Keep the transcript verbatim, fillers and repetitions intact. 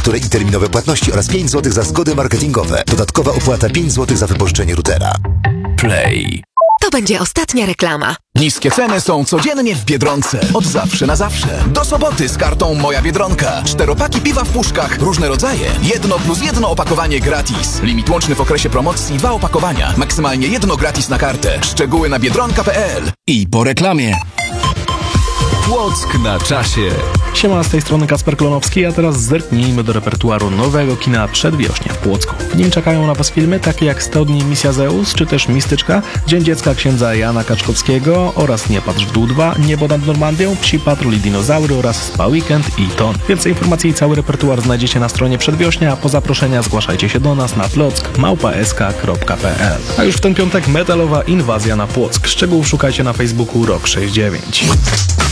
fakturę i terminowe płatności oraz pięć złotych za zgody marketingowe. Dodatkowa opłata pięć złotych za wypożyczenie routera. Play. To będzie ostatnia reklama. Niskie ceny są codziennie w Biedronce. Od zawsze na zawsze. Do soboty z kartą Moja Biedronka. Czteropaki piwa w puszkach. Różne rodzaje. Jedno plus jedno opakowanie gratis. Limit łączny w okresie promocji dwa opakowania. Maksymalnie jedno gratis na kartę. Szczegóły na biedronka kropka pe el. I po reklamie. Płock na czasie. Siema, z tej strony Kasper Klonowski, a teraz zerknijmy do repertuaru nowego kina Przedwiośnia w Płocku. W nim czekają na Was filmy takie jak sto dni Misja Zeus, czy też Mistyczka, Dzień Dziecka księdza Jana Kaczkowskiego oraz Nie patrz w dół dwa, Niebo nad Normandią, Psi Patrol i Dinozaury oraz Spa Weekend i Ton. Więcej informacji i cały repertuar znajdziecie na stronie Przedwiośnia, a po zaproszenia zgłaszajcie się do nas na plock małpa s k kropka p l. A już w ten piątek metalowa inwazja na Płock. Szczegółów szukajcie na Facebooku Rok sześćdziesiąt dziewięć.